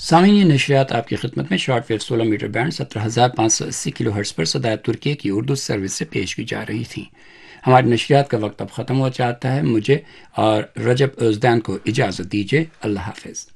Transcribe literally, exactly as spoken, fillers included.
सामीन ये नशरियात आपकी खिदमत में शॉर्ट वेव सोलह मीटर बैंड सत्रह हज़ार पाँच सौ अस्सी किलो हर्ट्स पर सदायत तुर्की की उर्दू सर्विस से पेश की जा रही थी। हमारी नशरियात का वक्त अब ख़त्म हो जाता है। मुझे और रजब उज़दैन को इजाज़त दीजिए। अल्लाह हाफिज़।